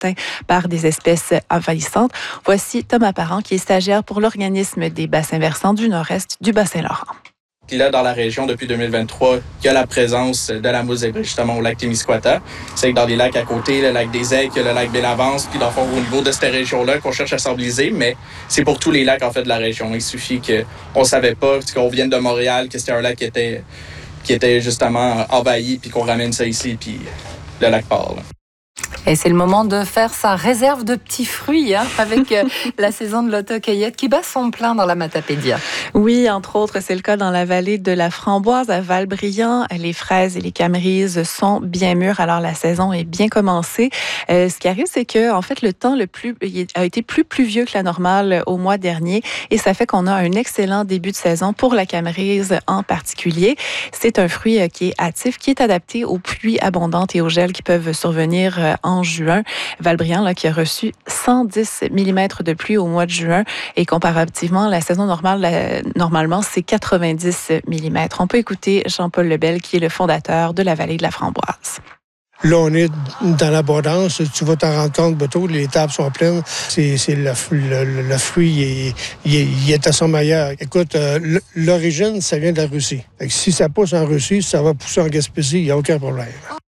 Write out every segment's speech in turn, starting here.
atteints par des espèces envahissantes. Voici Thomas Parent, qui est stagiaire pour l'organisme des bassins versants du nord-est du Bas-Saint-Laurent. Puis là, dans la région, depuis 2023, il y a la présence de la mousse zébrée, justement, au lac Témiscouata. C'est que dans les lacs à côté, le lac des Aigues, le lac Bellavance, puis dans le fond, au niveau de cette région-là, qu'on cherche à stabiliser, mais c'est pour tous les lacs, en fait, de la région. Il suffit qu'on savait pas, parce qu'on vienne de Montréal, que c'était un lac qui était justement envahi, puis qu'on ramène ça ici, puis le lac part, là. Et c'est le moment de faire sa réserve de petits fruits avec la saison de l'autocueillette qui bat son plein dans la Matapédia. Oui, entre autres, c'est le cas dans la vallée de la Framboise à Val-Brillant. Les fraises et les camerises sont bien mûres, alors la saison est bien commencée. Ce qui arrive, c'est que en fait, le temps a été plus pluvieux que la normale au mois dernier et ça fait qu'on a un excellent début de saison pour la camerise en particulier. C'est un fruit qui est hâtif, qui est adapté aux pluies abondantes et aux gels qui peuvent survenir en juin. Val-Brillant, qui a reçu 110 mm de pluie au mois de juin et comparativement, la saison normale, normalement, c'est 90 mm. On peut écouter Jean-Paul Lebel, qui est le fondateur de la vallée de la Framboise. Là, on est dans l'abondance. Tu vas t'en rendre compte bientôt, les tables sont pleines. C'est le fruit, il est à son meilleur. Écoute, l'origine, ça vient de la Russie. Fait que si ça pousse en Russie, ça va pousser en Gaspésie, il n'y a aucun problème.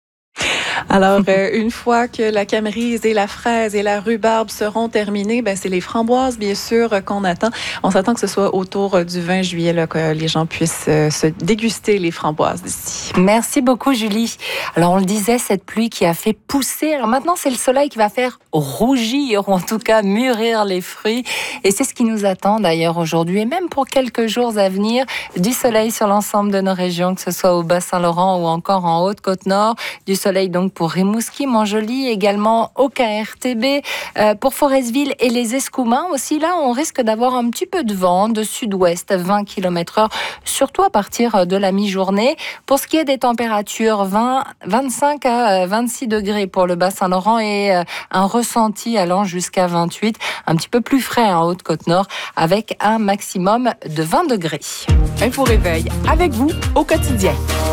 Alors, une fois que la camerise et la fraise et la rhubarbe seront terminées, c'est les framboises, bien sûr, qu'on attend. On s'attend que ce soit autour du 20 juillet là, que les gens puissent se déguster les framboises d'ici. Merci beaucoup, Julie. Alors, on le disait, cette pluie qui a fait pousser. Alors maintenant, c'est le soleil qui va faire rougir, ou en tout cas mûrir les fruits. Et c'est ce qui nous attend d'ailleurs aujourd'hui, et même pour quelques jours à venir, du soleil sur l'ensemble de nos régions, que ce soit au Bas-Saint-Laurent ou encore en Haute-Côte-Nord. Du soleil donc pour Rimouski, Montjoly, également au KRTB, pour Forestville et les Escoumins aussi. Là, on risque d'avoir un petit peu de vent de sud-ouest, 20 km/h, surtout à partir de la mi-journée. Pour ce qui est des températures, 25 à 26 degrés pour le Bas-Saint-Laurent et un ressenti allant jusqu'à 28, un petit peu plus frais en Haute-Côte-Nord, avec un maximum de 20 degrés. Info Réveil, avec vous au quotidien.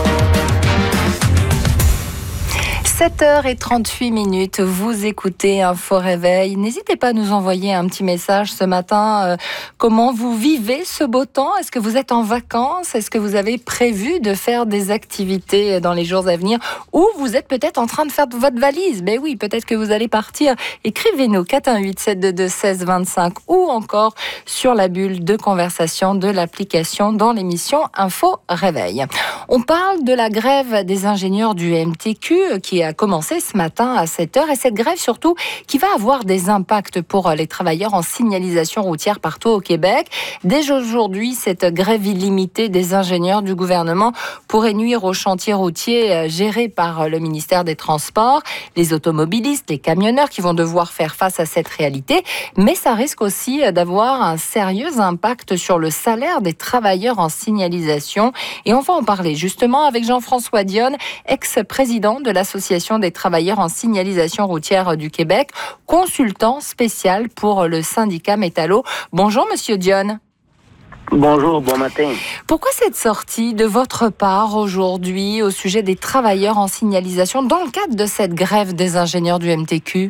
7h38, vous écoutez Info Réveil. N'hésitez pas à nous envoyer un petit message ce matin. Comment vous vivez ce beau temps? Est-ce que vous êtes en vacances? Est-ce que vous avez prévu de faire des activités dans les jours à venir? Ou vous êtes peut-être en train de faire votre valise? Ben oui, peut-être que vous allez partir. Écrivez-nous 418-722-1625 ou encore sur la bulle de conversation de l'application dans l'émission Info Réveil. On parle de la grève des ingénieurs du MTQ qui a commencé ce matin à 7h, et cette grève surtout qui va avoir des impacts pour les travailleurs en signalisation routière partout au Québec. Dès aujourd'hui, cette grève illimitée des ingénieurs du gouvernement pourrait nuire aux chantiers routiers gérés par le ministère des Transports, les automobilistes, les camionneurs qui vont devoir faire face à cette réalité, mais ça risque aussi d'avoir un sérieux impact sur le salaire des travailleurs en signalisation, et on va en parler justement avec Jean-François Dionne, ex-président de l'Association des travailleurs en signalisation routière du Québec, consultant spécial pour le syndicat Métallo. Bonjour, Monsieur Dionne. Bonjour, bon matin. Pourquoi cette sortie de votre part aujourd'hui au sujet des travailleurs en signalisation dans le cadre de cette grève des ingénieurs du MTQ?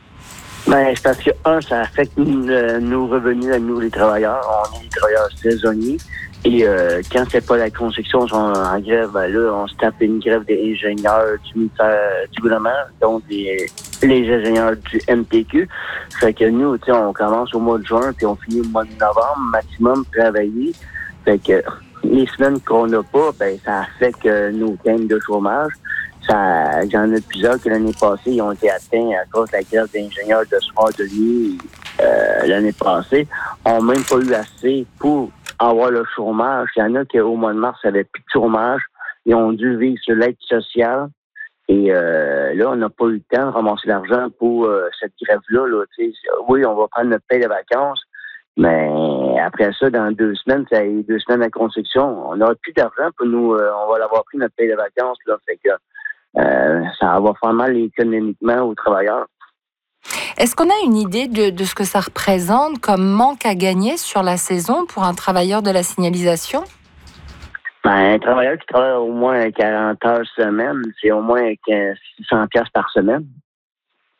C'est parce que, ça affecte nos revenus à nous, les travailleurs. On est des travailleurs saisonniers. Et quand c'est pas la construction, on est en grève, là, on se tape une grève des ingénieurs du ministère du gouvernement, donc les ingénieurs du MTQ. Fait que nous, on commence au mois de juin, puis on finit au mois de novembre, maximum, travailler. Fait que les semaines qu'on n'a pas, ça affecte nos thèmes de chômage. J'en ai plusieurs que l'année passée, ils ont été atteints à cause de la grève d'ingénieurs de soir de nuit l'année passée. On n'a même pas eu assez pour avoir le chômage. Il y en a qui, au mois de mars, n'avaient plus de chômage. Ils ont dû vivre sur l'aide sociale. Et là, on n'a pas eu le temps de ramasser l'argent pour cette grève-là. Oui, on va prendre notre paie de vacances, mais après ça, dans 2 semaines, ça y est 2 semaines de construction. On n'aura plus d'argent pour nous. On va l'avoir pris notre paie de vacances. Là, fait que ça va faire mal économiquement aux travailleurs. Est-ce qu'on a une idée de ce que ça représente comme manque à gagner sur la saison pour un travailleur de la signalisation? Un travailleur qui travaille au moins 40 heures semaine, c'est au moins 600$ par semaine.